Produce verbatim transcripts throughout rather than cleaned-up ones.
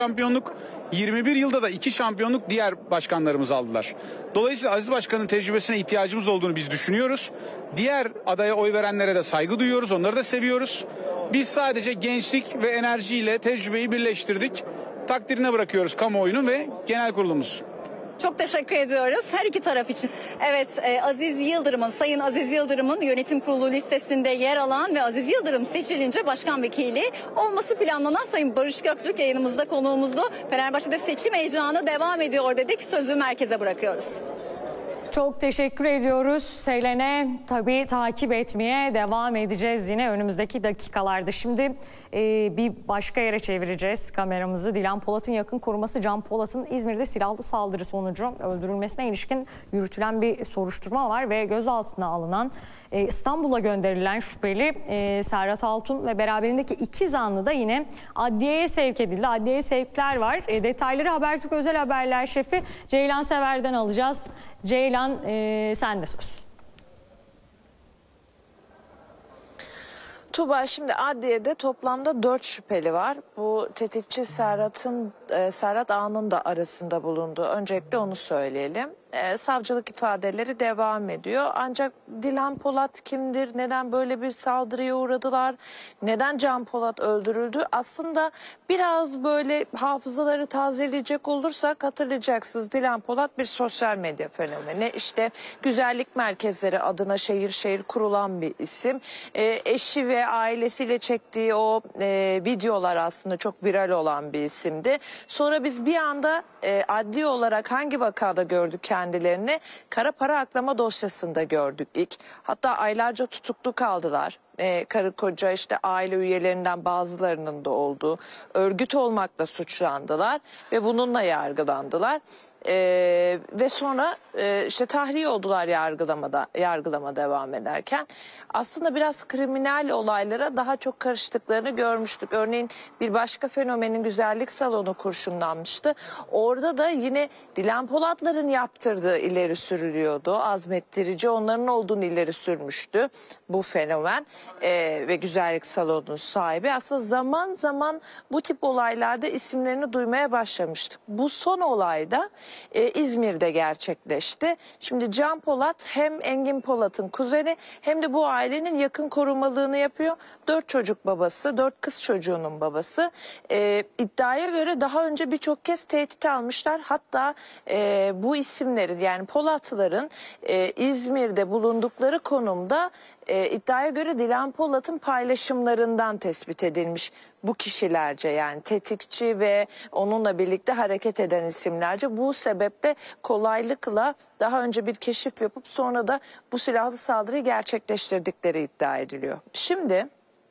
şampiyonluk, yirmi bir yılda da iki şampiyonluk diğer başkanlarımız aldılar. Dolayısıyla Aziz Başkan'ın tecrübesine ihtiyacımız olduğunu biz düşünüyoruz. Diğer adaya oy verenlere de saygı duyuyoruz, onları da seviyoruz. Biz sadece gençlik ve enerjiyle tecrübeyi birleştirdik. Takdirine bırakıyoruz kamuoyunu ve genel kurulumuz. Çok teşekkür ediyoruz her iki taraf için. Evet, e, Aziz Yıldırım'ın, Sayın Aziz Yıldırım'ın yönetim kurulu listesinde yer alan ve Aziz Yıldırım seçilince başkan vekili olması planlanan Sayın Barış Göktürk yayınımızda konuğumuzdu. Fenerbahçe'de seçim heyecanı devam ediyor dedik. Sözü merkeze bırakıyoruz. Çok teşekkür ediyoruz Selen'e. Tabii takip etmeye devam edeceğiz yine önümüzdeki dakikalarda. Şimdi e, bir başka yere çevireceğiz kameramızı. Dilan Polat'ın yakın koruması Can Polat'ın İzmir'de silahlı saldırı sonucu öldürülmesine ilişkin yürütülen bir soruşturma var ve gözaltına alınan e, İstanbul'a gönderilen şüpheli e, Serhat Altun ve beraberindeki iki zanlı da yine adliyeye sevk edildi. Adliyeye sevkler var. E, detayları Habertürk Özel Haberler Şefi Ceylan Sever'den alacağız. Ceylan, e, sen de söz. Tuğba, şimdi adliyede toplamda dört şüpheli var. Bu tetikçi Serhat'ın e, Serhat Ağa'nın da arasında bulunduğu. Öncelikle onu söyleyelim. E, savcılık ifadeleri devam ediyor. Ancak Dilan Polat kimdir? Neden böyle bir saldırıya uğradılar? Neden Can Polat öldürüldü? Aslında biraz böyle hafızaları tazeleyecek olursak hatırlayacaksınız. Dilan Polat bir sosyal medya fenomeni. İşte güzellik merkezleri adına şehir şehir kurulan bir isim. E, eşi ve ailesiyle çektiği o e, videolar aslında çok viral olan bir isimdi. Sonra biz bir anda e, adli olarak hangi vakada gördük kendilerini? Kara para aklama dosyasında gördük ilk. Hatta aylarca tutuklu kaldılar. Ee, karı koca, işte aile üyelerinden bazılarının da olduğu, örgüt olmakla suçlandılar ve bununla yargılandılar. Ee, ve sonra e, işte tahliye oldular yargılamada, yargılama devam ederken. Aslında biraz kriminal olaylara daha çok karıştıklarını görmüştük. Örneğin bir başka fenomenin güzellik salonu kurşunlanmıştı. Orada da yine Dilan Polatların yaptırdığı ileri sürülüyordu. Azmettirici onların olduğunu ileri sürmüştü bu fenomen ee, ve güzellik salonunun sahibi. Aslında zaman zaman bu tip olaylarda isimlerini duymaya başlamıştık. Bu son olayda Ee, İzmir'de gerçekleşti. Şimdi Can Polat hem Engin Polat'ın kuzeni hem de bu ailenin yakın korumalığını yapıyor. Dört çocuk babası, dört kız çocuğunun babası. Ee, iddiaya göre daha önce birçok kez tehdit almışlar. Hatta e, bu isimlerin, yani Polatların e, İzmir'de bulundukları konumda e, iddiaya göre Dilan Polat'ın paylaşımlarından tespit edilmiş. Bu kişilerce, yani tetikçi ve onunla birlikte hareket eden isimlerce, bu sebeple kolaylıkla daha önce bir keşif yapıp sonra da bu silahlı saldırıyı gerçekleştirdikleri iddia ediliyor. Şimdi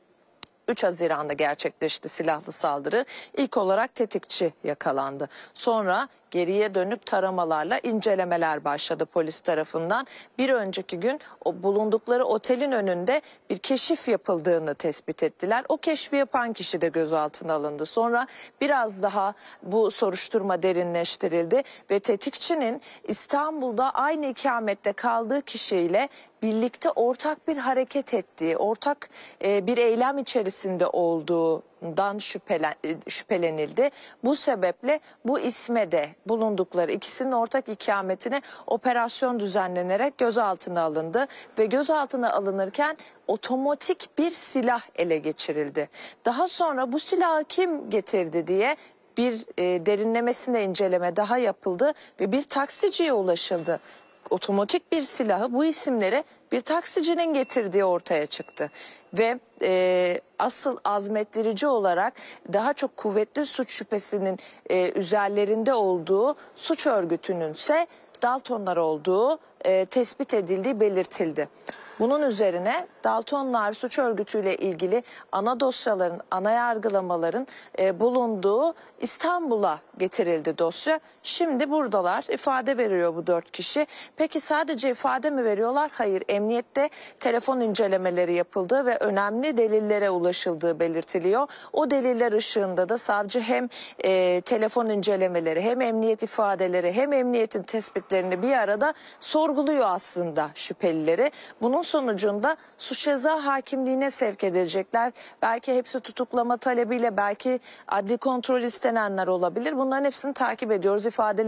üç Haziran'da gerçekleşti silahlı saldırı. İlk olarak tetikçi yakalandı. Sonra geriye dönük taramalarla incelemeler başladı polis tarafından. Bir önceki gün o bulundukları otelin önünde bir keşif yapıldığını tespit ettiler. O keşfi yapan kişi de gözaltına alındı. Sonra biraz daha bu soruşturma derinleştirildi ve tetikçinin İstanbul'da aynı ikamette kaldığı kişiyle birlikte ortak bir hareket ettiği, ortak e, bir eylem içerisinde olduğundan şüphelen, şüphelenildi. Bu sebeple bu isme de bulundukları ikisinin ortak ikametine operasyon düzenlenerek gözaltına alındı ve gözaltına alınırken otomatik bir silah ele geçirildi. Daha sonra bu silahı kim getirdi diye bir e, derinlemesine inceleme daha yapıldı ve bir taksiciye ulaşıldı. Otomatik bir silahı bu isimlere bir taksicinin getirdiği ortaya çıktı. Ve e, asıl azmettirici olarak daha çok kuvvetli suç şüphesinin e, üzerlerinde olduğu suç örgütünün ise Daltonlar olduğu e, tespit edildiği belirtildi. Bunun üzerine Daltonlar suç örgütüyle ilgili ana dosyaların, ana yargılamaların e, bulunduğu İstanbul'a getirildi dosya. Şimdi buradalar, ifade veriyor bu dört kişi. Peki sadece ifade mi veriyorlar? Hayır, emniyette telefon incelemeleri yapıldığı ve önemli delillere ulaşıldığı belirtiliyor. O deliller ışığında da savcı hem e, telefon incelemeleri, hem emniyet ifadeleri, hem emniyetin tespitlerini bir arada sorguluyor aslında şüphelileri. Bunun sonucunda suç ceza hakimliğine sevk edilecekler. Belki hepsi tutuklama talebiyle, belki adli kontrol istenenler olabilir. Bunların hepsini takip ediyoruz. İfadeleri